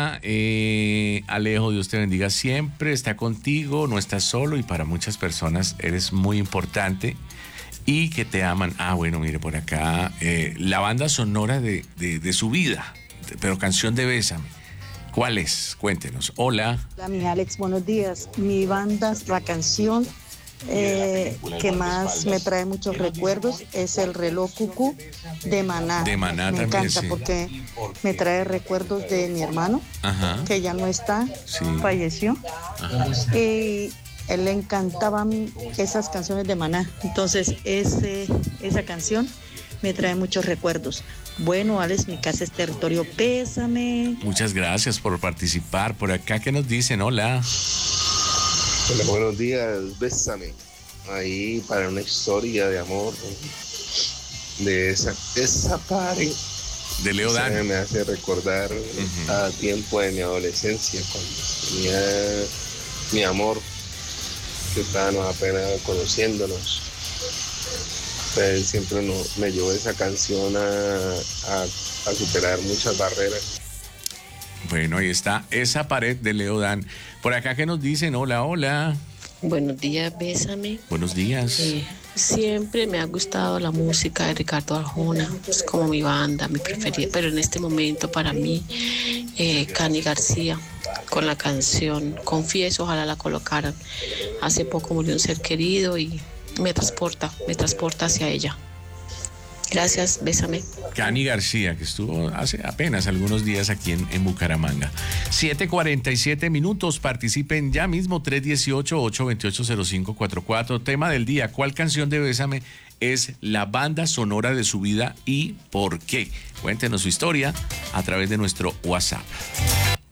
Hola, Alejo, Dios te bendiga siempre, está contigo, no estás solo y para muchas personas eres muy importante y que te aman. Bueno, mire, por acá, la banda sonora de su vida, pero canción de Bésame. ¿Cuál es? Cuéntenos. Hola. Hola, mi Alex, buenos días. Mi banda, la canción que más me trae muchos recuerdos es El Reloj Cucú de Maná. De Maná me también, encanta sí. porque me trae recuerdos de mi hermano, Ajá. que ya no está, Sí. falleció. Ajá. Y él le encantaban esas canciones de Maná. Entonces, esa canción me trae muchos recuerdos. Bueno, Alex, mi casa es territorio, pésame. Muchas gracias por participar. Por acá, ¿qué nos dicen? Hola. Hola, buenos días, Bésame. Ahí para una historia de amor, de esa party. De Leo Dan. Me hace recordar a tiempo de mi adolescencia, cuando tenía mi amor, que estábamos apenas conociéndonos. Él siempre me llevó esa canción a superar muchas barreras. Bueno, ahí está esa pared de Leo Dan. Por acá, ¿qué nos dicen? Hola, hola. Buenos días, Bésame. Buenos días. Siempre me ha gustado la música de Ricardo Arjona, es como mi banda, mi preferida, pero en este momento para mí, Cani García, con la canción Confieso, ojalá la colocaran. Hace poco murió un ser querido y me transporta hacia ella. Gracias, Bésame. Cani García, que estuvo hace apenas algunos días aquí en Bucaramanga. 7:47, participen ya mismo, 318-828-0544. Tema del día, ¿cuál canción de Bésame es la banda sonora de su vida y por qué? Cuéntenos su historia a través de nuestro WhatsApp.